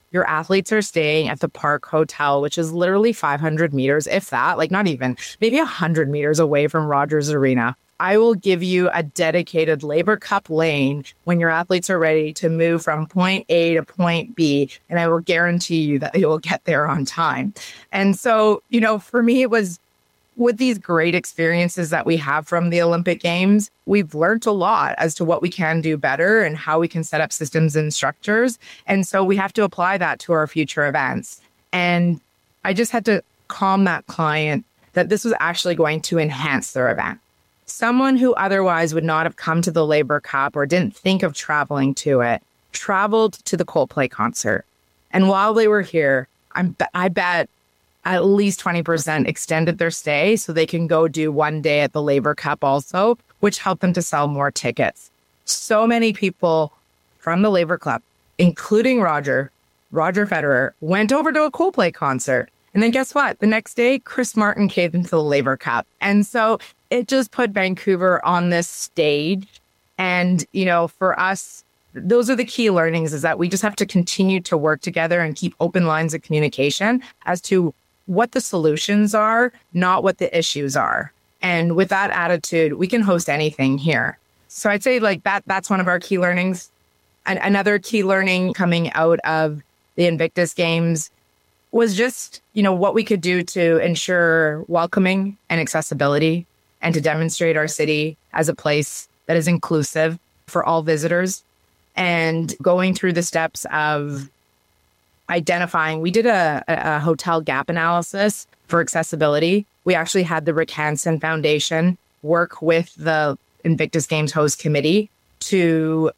your athletes are staying at the Park Hotel, which is literally 500 meters, if that, like not even, maybe 100 meters away from Rogers Arena. I will give you a dedicated Labor Cup lane when your athletes are ready to move from point A to point B. And I will guarantee you that they will get there on time. And so, for me, it was with these great experiences that we have from the Olympic Games, we've learned a lot as to what we can do better and how we can set up systems and structures. And so we have to apply that to our future events. And I just had to calm that client that this was actually going to enhance their event. Someone who otherwise would not have come to the Labor Cup or didn't think of traveling to it, traveled to the Coldplay concert. And while they were here, I bet at least 20% extended their stay so they can go do one day at the Labor Cup also, which helped them to sell more tickets. So many people from the Labor Club, including Roger Federer, went over to a Coldplay concert. And then guess what? The next day, Chris Martin came into the Labor Cup. And so it just put Vancouver on this stage. And, for us, those are the key learnings, is that we just have to continue to work together and keep open lines of communication as to what the solutions are, not what the issues are. And with that attitude, we can host anything here. So I'd say that's one of our key learnings. And another key learning coming out of the Invictus Games was just, what we could do to ensure welcoming and accessibility and to demonstrate our city as a place that is inclusive for all visitors, and going through the steps of identifying. We did a hotel gap analysis for accessibility. We actually had the Rick Hansen Foundation work with the Invictus Games host committee to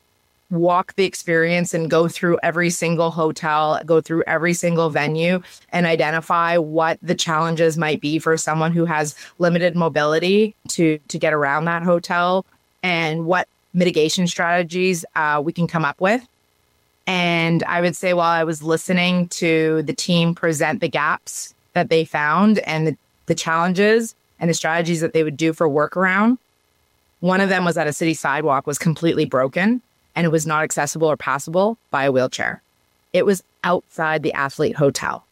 walk the experience and go through every single hotel, go through every single venue, and identify what the challenges might be for someone who has limited mobility to get around that hotel, and what mitigation strategies we can come up with. And I would say, while I was listening to the team present the gaps that they found and the challenges and the strategies that they would do for workaround, one of them was that a city sidewalk was completely broken and it was not accessible or passable by a wheelchair. It was outside the athlete hotel.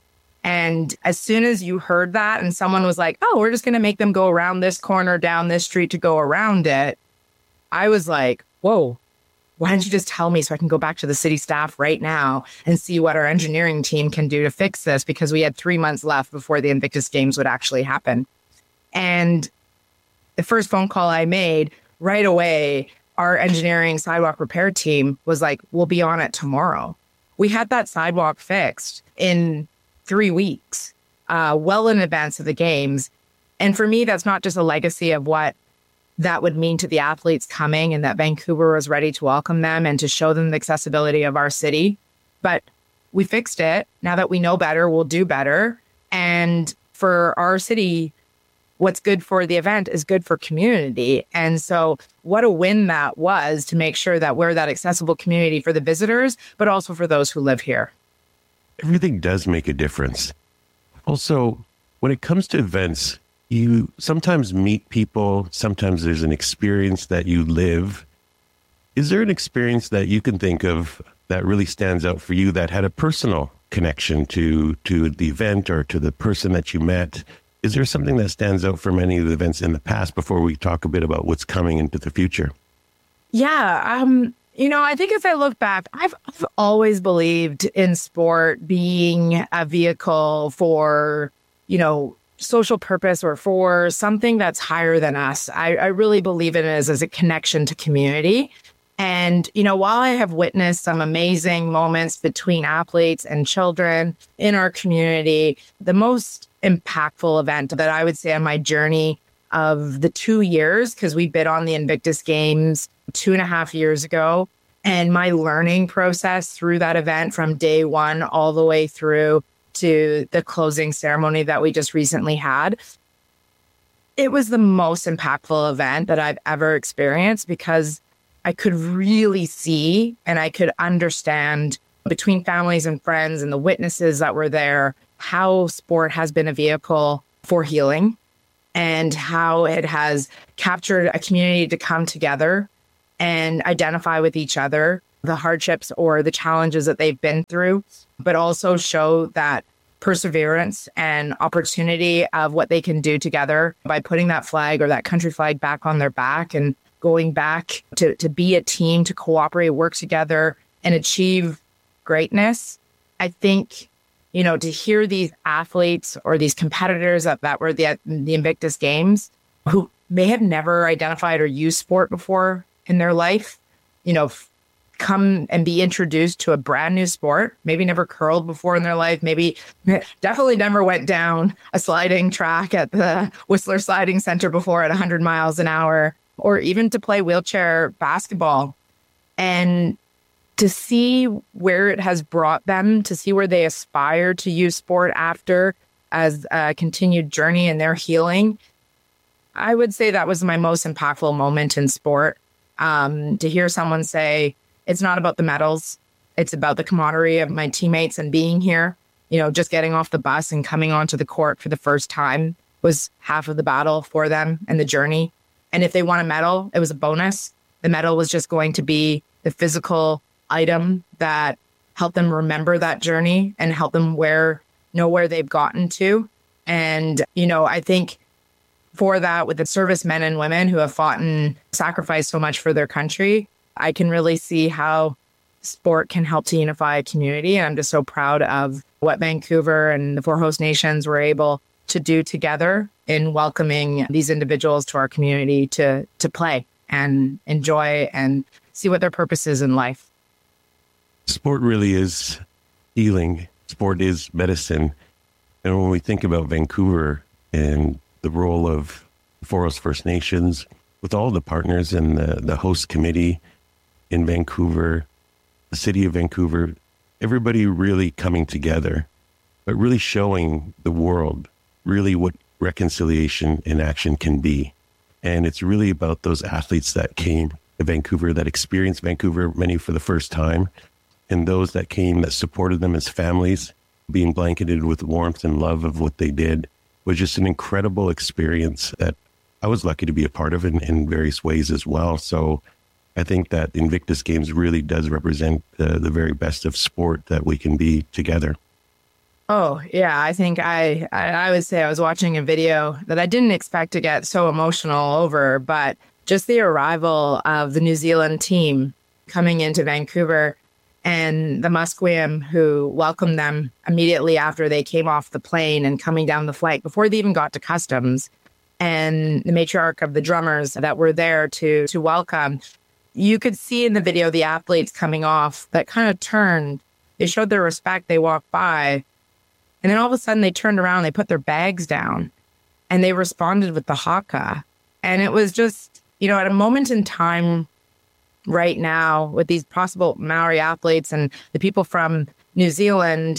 And as soon as you heard that and someone was like, oh, we're just going to make them go around this corner, down this street to go around it, I was like, whoa, why don't you just tell me so I can go back to the city staff right now and see what our engineering team can do to fix this? Because we had 3 months left before the Invictus Games would actually happen. And the first phone call I made right away, our engineering sidewalk repair team was like, we'll be on it tomorrow. We had that sidewalk fixed in 3 weeks, well in advance of the games. And for me, that's not just a legacy of what that would mean to the athletes coming and that Vancouver was ready to welcome them and to show them the accessibility of our city. But we fixed it. Now that we know better, we'll do better. And for our city, what's good for the event is good for community. And so what a win that was to make sure that we're that accessible community for the visitors, but also for those who live here. Everything does make a difference. Also, when it comes to events, you sometimes meet people, sometimes there's an experience that you live. Is there an experience that you can think of that really stands out for you that had a personal connection to the event or to the person that you met? Is there something that stands out from any of the events in the past before we talk a bit about what's coming into the future? Yeah. I think as I look back, I've always believed in sport being a vehicle for, social purpose or for something that's higher than us. I really believe in it as a connection to community. And, while I have witnessed some amazing moments between athletes and children in our community, the most impactful event that I would say on my journey of the 2 years, because we bid on the Invictus Games 2.5 years ago, and my learning process through that event from day one all the way through to the closing ceremony that we just recently had, it was the most impactful event that I've ever experienced, because I could really see and I could understand between families and friends and the witnesses that were there, how sport has been a vehicle for healing and how it has captured a community to come together and identify with each other the hardships or the challenges that they've been through, but also show that perseverance and opportunity of what they can do together by putting that flag or that country flag back on their back and going back to be a team, to cooperate, work together and achieve greatness. I think, to hear these athletes or these competitors that were the Invictus Games who may have never identified or used sport before in their life, come and be introduced to a brand new sport, maybe never curled before in their life, maybe definitely never went down a sliding track at the Whistler Sliding Center before at 100 miles an hour, or even to play wheelchair basketball. And to see where it has brought them, to see where they aspire to use sport after as a continued journey in their healing, I would say that was my most impactful moment in sport. To hear someone say, it's not about the medals. It's about the camaraderie of my teammates and being here. Just getting off the bus and coming onto the court for the first time was half of the battle for them and the journey. And if they won a medal, it was a bonus. The medal was just going to be the physical item that helped them remember that journey and help them know where they've gotten to. And, I think for that, with the servicemen and women who have fought and sacrificed so much for their country, I can really see how sport can help to unify a community. And I'm just so proud of what Vancouver and the 4 host nations were able to do together in welcoming these individuals to our community to play and enjoy and see what their purpose is in life. Sport really is healing. Sport is medicine. And when we think about Vancouver and the role of 4 Host First Nations, with all the partners and the host committee in Vancouver, the city of Vancouver, everybody really coming together, but really showing the world really what reconciliation in action can be. And it's really about those athletes that came to Vancouver, that experienced Vancouver, many for the first time, and those that came that supported them as families, being blanketed with warmth and love of what they did, was just an incredible experience that I was lucky to be a part of in various ways as well. So I think that Invictus Games really does represent the very best of sport that we can be together. Oh, yeah. I think I would say I was watching a video that I didn't expect to get so emotional over, but just the arrival of the New Zealand team coming into Vancouver and the Musqueam who welcomed them immediately after they came off the plane and coming down the flight before they even got to customs, and the matriarch of the drummers that were there to welcome. You could see in the video the athletes coming off that kind of turned. They showed their respect. They walked by. And then all of a sudden they turned around, they put their bags down and they responded with the haka. And it was just, at a moment in time right now with these possible Maori athletes and the people from New Zealand,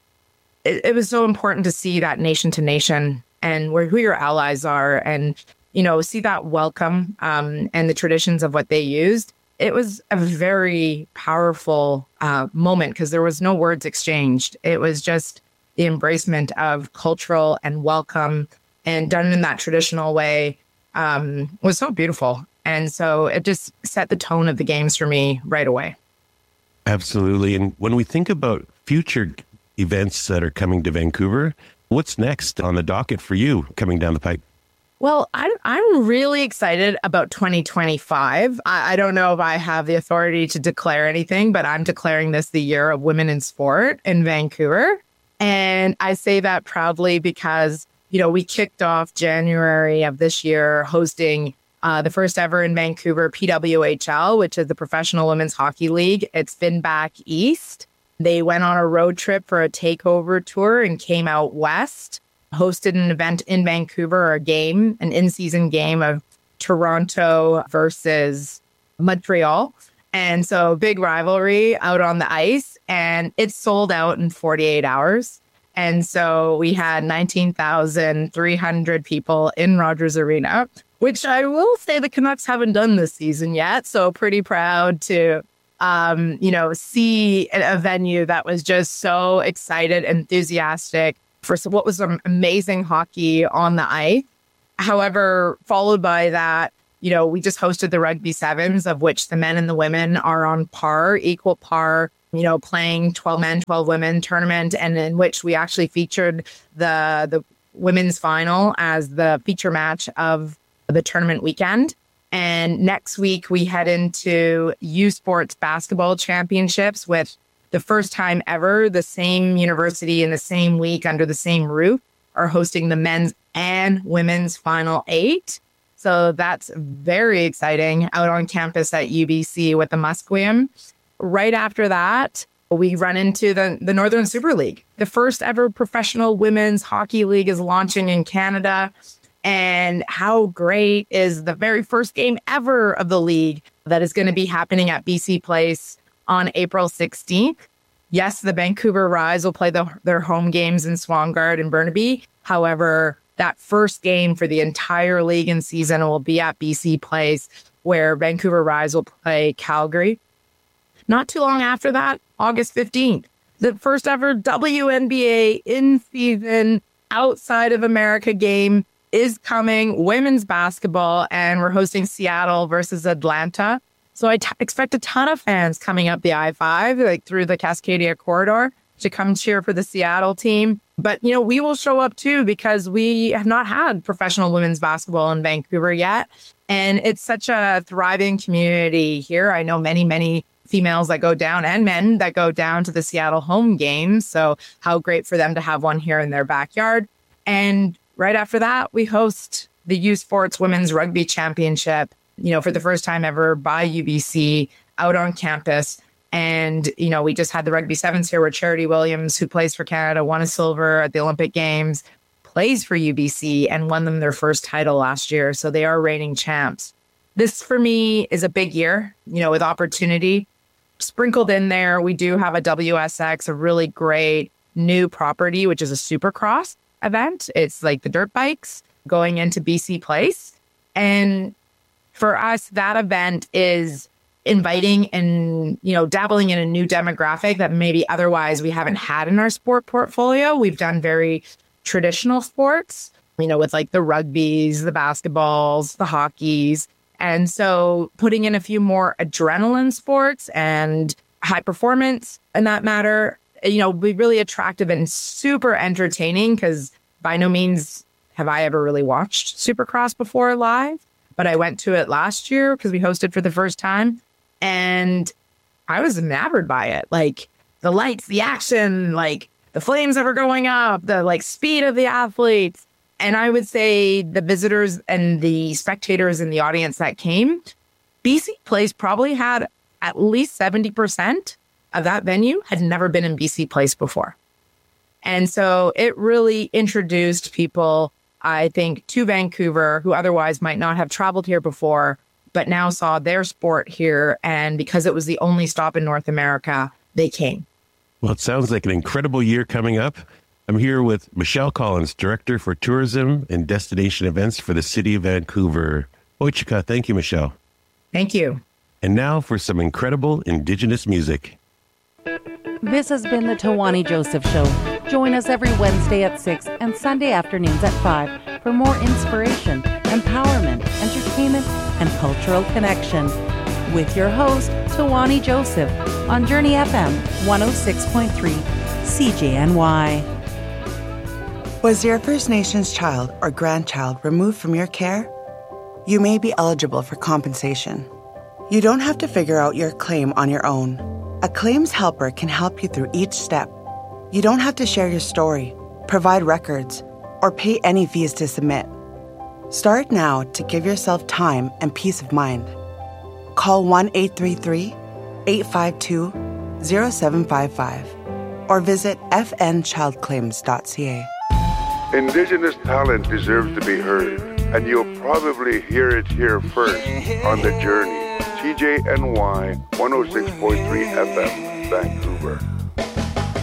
it was so important to see that nation to nation and who your allies are and, see that welcome and the traditions of what they used. It was a very powerful moment because there was no words exchanged. It was just the embracement of cultural and welcome and done in that traditional way was so beautiful. And so it just set the tone of the games for me right away. Absolutely. And when we think about future events that are coming to Vancouver, what's next on the docket for you coming down the pipe? Well, I'm really excited about 2025. I don't know if I have the authority to declare anything, but I'm declaring this the year of women in sport in Vancouver. And I say that proudly because, we kicked off January of this year hosting the first ever in Vancouver PWHL, which is the Professional Women's Hockey League. It's been back east. They went on a road trip for a takeover tour and came out west, hosted an event in Vancouver, an in-season game of Toronto versus Montreal. And so big rivalry out on the ice, and it sold out in 48 hours. And so we had 19,300 people in Rogers Arena, which I will say the Canucks haven't done this season yet. So pretty proud to, see a venue that was just so excited, enthusiastic for what was some amazing hockey on the ice. However, followed by that, we just hosted the Rugby Sevens, of which the men and the women are on par, equal par, playing 12 men, 12 women tournament, and in which we actually featured the women's final as the feature match of the tournament weekend. And next week, we head into U Sports Basketball Championships with the first time ever, the same university in the same week under the same roof are hosting the men's and women's Final 8. So that's very exciting out on campus at UBC with the Musqueam. Right after that, we run into the Northern Super League. The first ever professional women's hockey league is launching in Canada. And how great is the very first game ever of the league that is going to be happening at BC Place on April 16th. Yes, the Vancouver Rise will play their home games in Swangard and Burnaby. However, that first game for the entire league and season will be at BC Place, where Vancouver Rise will play Calgary. Not too long after that, August 15th, the first ever WNBA in-season outside of America game is coming, women's basketball, and we're hosting Seattle versus Atlanta. So I expect a ton of fans coming up the I-5, like through the Cascadia corridor, to come cheer for the Seattle team. But, we will show up too, because we have not had professional women's basketball in Vancouver yet. And it's such a thriving community here. I know many, many females that go down and men that go down to the Seattle home games. So how great for them to have one here in their backyard. And right after that, we host the U Sports Women's Rugby Championship, for the first time ever by UBC out on campus. And, we just had the Rugby Sevens here where Charity Williams, who plays for Canada, won a silver at the Olympic Games, plays for UBC and won them their first title last year. So they are reigning champs. This, for me, is a big year, with opportunity. Sprinkled in there, we do have a WSX, a really great new property, which is a Supercross event. It's like the dirt bikes going into BC Place. And for us, that event is inviting and, dabbling in a new demographic that maybe otherwise we haven't had in our sport portfolio. We've done very traditional sports, with like the rugbies, the basketballs, the hockeys. And so putting in a few more adrenaline sports and high performance in that matter, be really attractive and super entertaining, because by no means have I ever really watched Supercross before live, but I went to it last year because we hosted for the first time. And I was enamored by it. Like the lights, the action, like the flames that were going up, the like speed of the athletes. And I would say the visitors and the spectators in the audience that came, BC Place probably had at least 70% of that venue had never been in BC Place before. And so it really introduced people, I think, to Vancouver who otherwise might not have traveled here before, but now saw their sport here. And because it was the only stop in North America, they came. Well, it sounds like an incredible year coming up. I'm here with Michelle Collins, Director for Tourism and Destination Events for the City of Vancouver. Oichika, thank you, Michelle. Thank you. And now for some incredible Indigenous music. This has been the Tawani Joseph Show. Join us every Wednesday at 6 and Sunday afternoons at 5 for more inspiration, empowerment, entertainment, and cultural connection. With your host, Tawani Joseph, on Journey FM 106.3 CJNY. Was your First Nations child or grandchild removed from your care? You may be eligible for compensation. You don't have to figure out your claim on your own. A claims helper can help you through each step. You don't have to share your story, provide records, or pay any fees to submit. Start now to give yourself time and peace of mind. Call 1-833-852-0755 or visit fnchildclaims.ca. Indigenous talent deserves to be heard, and you'll probably hear it here first on The Journey. CJNY 106.3 FM, Vancouver.